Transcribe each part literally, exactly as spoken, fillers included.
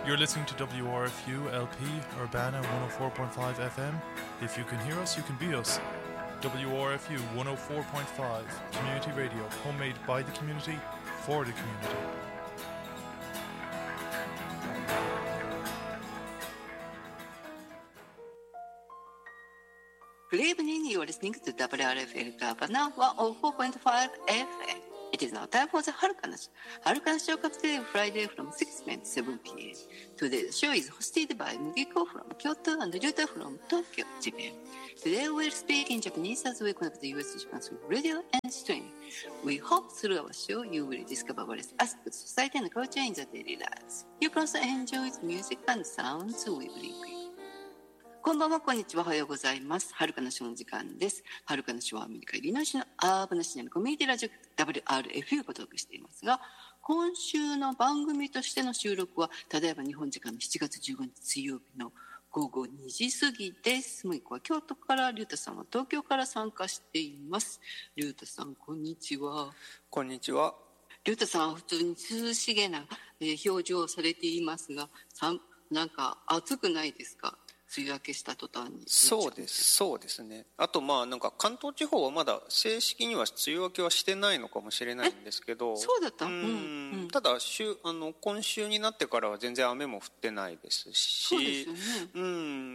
You're listening to W R F U L P Urbana one oh four point five F M. If you can hear us, you can be us. W R F U one oh four point five Community Radio, homemade by the community, for the community. Good evening, you are listening to W R F L Urbana one oh four point five F M. It is now time for the Harukanashi. Harukanashi will come today Friday from six p m to seven p m. Today's show is hosted by Mugiko from Kyoto and Ryuta from Tokyo, Japan. Today we will speak in Japanese as we connect the U S to Japan through radio and streaming. We hope through our show you will discover various aspects of society and culture in the daily lives. You can also enjoy the music and sounds we bring you.こんばんは、こんにちは、おはようございます。はるかなしの時間です。はるかなしはアメリカ・イリノイ州のアーバナシニアのコミュニティラジオ ダブリューアールエフユー をお届けしていますが、今週の番組としての収録は、ただいま日本時間のしちがつじゅうごにち水曜日の午後にじ過ぎです。むいこは京都から、りゅうたさんは東京から参加しています。りゅうたさん、こんにちは。 こんにちは。 りゅうたさんは普通に涼しげな表情をされていますが、なんか暑くないですか？梅雨明けした途端に。 そうですそうですね。あとまあなんか関東地方はまだ正式には梅雨明けはしてないのかもしれないんですけど、 そうだった。 うん、 うんうん、 ただ週あの今週になってからは全然雨も降ってないですし、 そうですよね。 うん、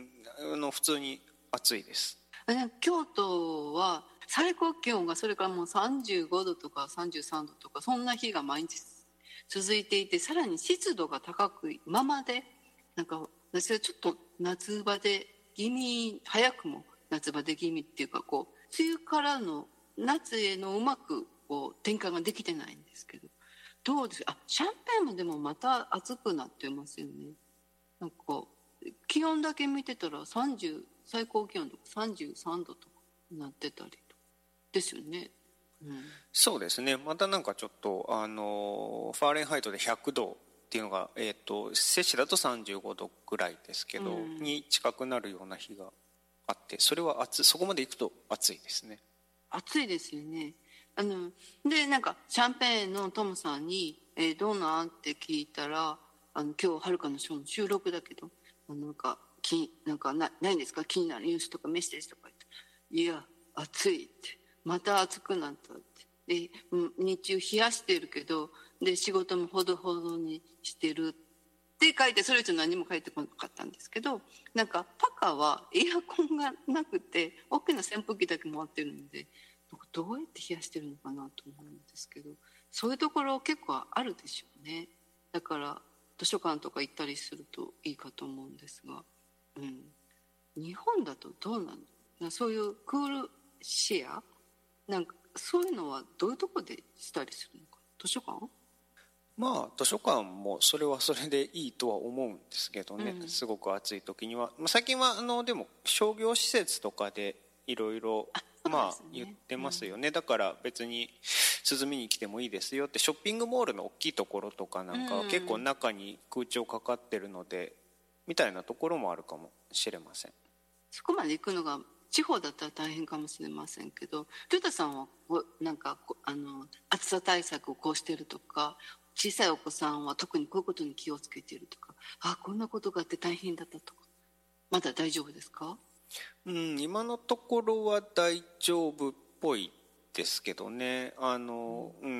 あの普通に暑いです。 京都は最高気温がそれからもうさんじゅうごどとかさんじゅうさんどとかそんな日が毎日続いていて、さらに湿度が高くままで、なんか私はちょっと夏バテ気味、早くも夏バテ気味っていうか、こう梅雨からの夏へのうまくこう転換ができてないんですけど、どうですか？あ、シャンペーンもでもまた暑くなってますよね。なんかこう気温だけ見てたらさんじゅう最高気温とかさんじゅうさんどとかなってたりとですよね。うん、 そうですね。またなんかちょっとあのファーレンハイトでひゃくどっていうのが、えー、と摂氏だとさんじゅうごどぐらいですけど、うん、に近くなるような日があって、それは暑い、そこまで行くと暑いですね。 暑いですよね。あのでなんかシャンペーンのトムさんに、えー、どうなんって聞いたら、あの今日はるかのショーの収録だけど、なんかきなんか な, ないんですか、気になるニュースとかメッセージとか言って、いや暑いって、また暑くなったって、で日中冷やしてるけど、で仕事もほどほどにしてるって書いて、それ以上何も書いてこなかったんですけど、なんかパカはエアコンがなくて大きな扇風機だけ回ってるので、どうやって冷やしてるのかなと思うんですけど、そういうところ結構あるでしょうね。だから図書館とか行ったりするといいかと思うんですが、うん、日本だとどうなの？そういうクールシェアなんかそういうのはどういうところでしたりするのか？図書館？ まあ図書館もそれはそれでいいとは思うんですけどね、うん、すごく暑い時には、まあ、最近はあのでも商業施設とかでいろいろまあ言ってますよね、うん、だから別に涼みに来てもいいですよって、ショッピングモールの大きいところとかなんかは結構中に空調かかってるので、みたいなところもあるかもしれません。 そこまで行くのが地方だったら大変かもしれませんけど、トヨタさんはなんかあの暑さ対策をこうしてるとか、小さいお子さんは特にこういうことに気をつけているとか、あ、こんなことがあって大変だったとか、まだ大丈夫ですか？ うん、今のところは大丈夫っぽいですけどね。あの、うん、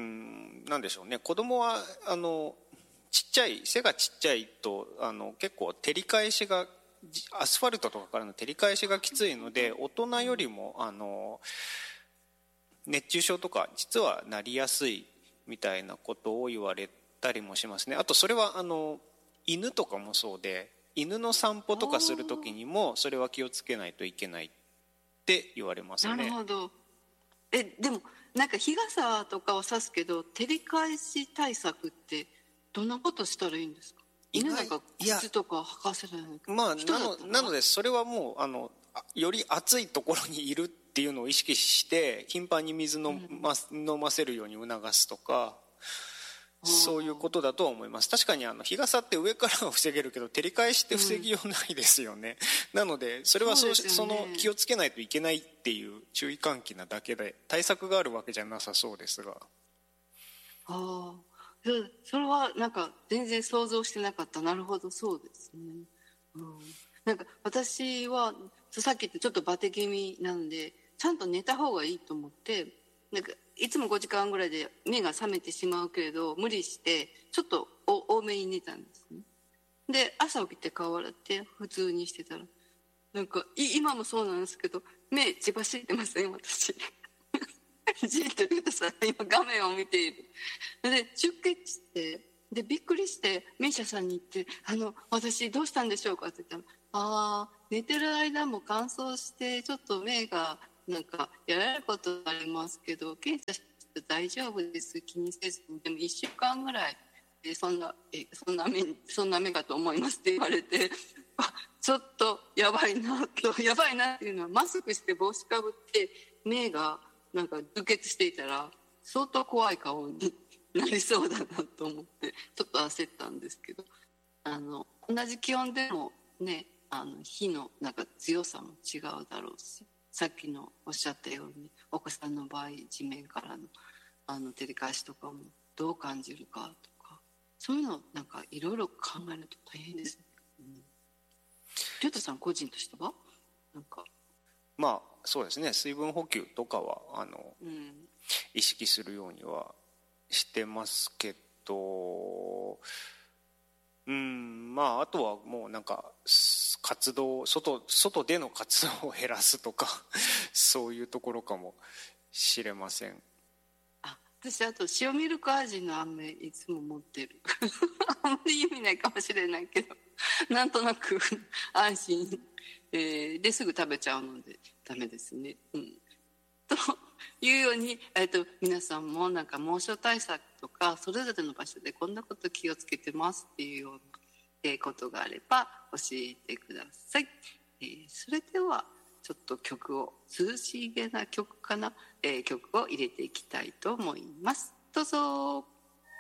なんでしょうね。子供はあのちっちゃい背がちっちゃいとあの結構照り返しがアスファルトとかからの照り返しがきついので、大人よりもあの熱中症とか実はなりやすいみたいなことを言われたりもしますね。あとそれはあの犬とかもそうで、犬の散歩とかする時にもそれは気をつけないといけないって言われますね。 なるほど。えでもなんか日傘とかは差すけど、照り返し対策ってどんなことしたらいいんですか？犬なんか靴とか履かせられない。 まあなのなのでそれはもうあのより暑いところにいるっていうのを意識して頻繁に水飲ま、うん、飲ませるように促すとか、そういうことだとは思います。確かにあの日傘って上からは防げるけど照り返しって防ぎようないですよね、うん、なのでそれは そ, う、ね、その気をつけないといけないっていう注意喚起なだけで対策があるわけじゃなさそうですが。 あそ, それはなんか全然想像してなかった。なるほど、そうですね、うん、なんか私はさっき言ってちょっとバテ気味なのでちゃんと寝た方がいいと思ってなんかいつもごじかんぐらいで目が覚めてしまうけれど無理してちょっと多めに寝たんですね。で朝起きて顔洗って普通にしてたらなんか今もそうなんですけど目血走ってません私じっと見てください。今画面を見ている。で出血してでびっくりして名医者さんに言ってあの私どうしたんでしょうかって言ったらああ寝てる間も乾燥してちょっと目がなんかやられることありますけど検査して大丈夫です気にせずにでもいっしゅうかんぐらいえそんなえそんな目そんな目かと思いますって言われてあちょっとやばいなとやばいなっていうのはマスクして帽子かぶって目がなんか充血していたら相当怖い顔になりそうだなと思ってちょっと焦ったんですけどあの同じ気温でもねあの火のなんか強さも違うだろうしさっきのおっしゃったようにお子さんの場合地面からのあの照り返しとかもどう感じるかとかそういうのなんかいろいろ考えると大変ですね。うん、りょうたさん個人としてはなんかまあそうですね水分補給とかはあの、 うん、 意識するようにはしてますけどうんまああとはもうなんか活動 外, 外での活動を減らすとかそういうところかもしれません。 あ私あと塩ミルク味の飴いつも持ってるあんまり意味ないかもしれないけどなんとなく安心、えー、ですぐ食べちゃうのでダメですね、うん、というように、えー、と皆さんもなんか猛暑対策とかそれぞれの場所でこんなこと気をつけてますっていうような、えー、ことがあれば教えてください、えー、それではちょっと曲を涼しげな曲かな、えー、曲を入れていきたいと思います。どうぞ。